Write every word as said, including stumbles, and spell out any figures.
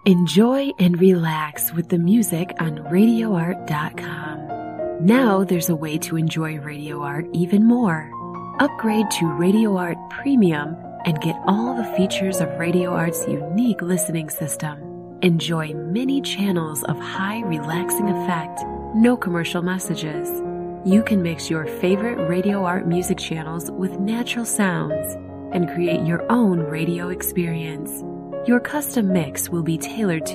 Enjoy and relax with the music on radio art dot com. Now there's a way to enjoy Radio Art even more. Upgrade to Radio Art Premium and get all the features of Radio Art's unique listening system. Enjoy many channels of high relaxing effect, no commercial messages. You can mix your favorite Radio Art music channels with natural sounds and create your own radio experience. Your custom mix will be tailored to